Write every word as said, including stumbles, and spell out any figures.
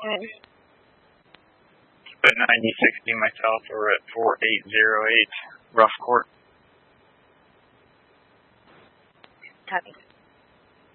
Okay. But ninety sixty myself, we're at four eight zero eight Rough Court. Copy.